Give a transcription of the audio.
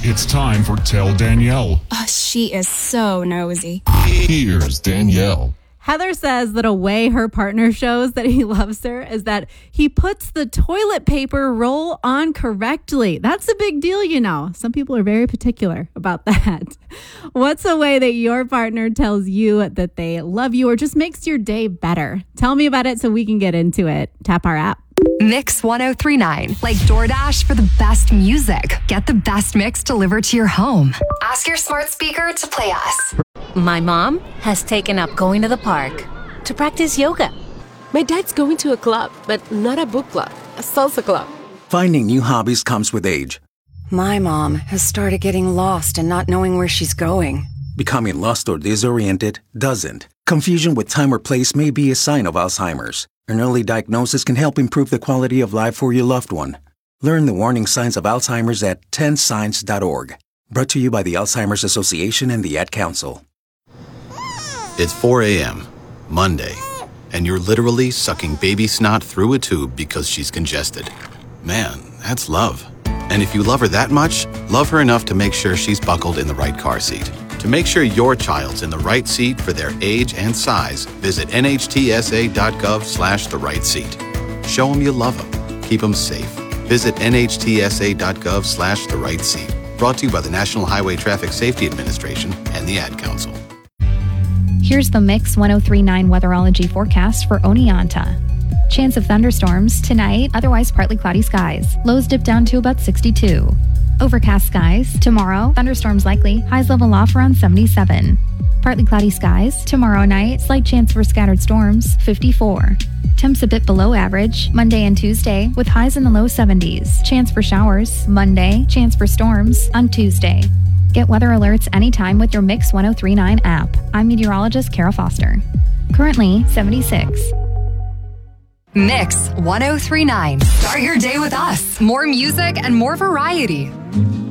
It's time for Tell Danielle. She is so nosy. Here's Danielle. Heather says that a way her partner shows that he loves her is that he puts the toilet paper roll on correctly. That's a big deal, you know. Some people are very particular about that. What's a way that your partner tells you that they love you or just makes your day better? Tell me about it so we can get into it. Tap our app. Mix 1039, like DoorDash for the best music. Get the best mix delivered to your home. Ask your smart speaker to play us. My mom has taken up going to the park to practice yoga. My dad's going to a club, but not a book club, a salsa club. Finding new hobbies comes with age. My mom has started getting lost and not knowing where she's going. Becoming lost or disoriented doesn't. Confusion with time or place may be a sign of Alzheimer's. An early diagnosis can help improve the quality of life for your loved one. Learn the warning signs of Alzheimer's at 10signs.org. Brought to you by the Alzheimer's Association and the Ad Council. It's 4 a.m., Monday, and you're literally sucking baby snot through a tube because she's congested. Man, that's love. And if you love her that much, love her enough to make sure she's buckled in the right car seat. To make sure your child's in the right seat for their age and size, visit nhtsa.gov/the right seat. Show them you love them. Keep them safe. Visit nhtsa.gov/the right seat. Brought to you by the National Highway Traffic Safety Administration and the Ad Council. Here's the Mix 1039 weatherology forecast for Oneonta. Chance of thunderstorms tonight, otherwise partly cloudy skies. Lows dip down to about 62. Overcast skies tomorrow, thunderstorms likely, highs level off around 77. Partly cloudy skies tomorrow night, slight chance for scattered storms, 54. Temps a bit below average Monday and Tuesday with highs in the low 70s. Chance for showers Monday, chance for storms on Tuesday. Get weather alerts anytime with your Mix 1039 app. I'm meteorologist Kara Foster. Currently 76. Mix 1039. Start your day with us. More music and more variety.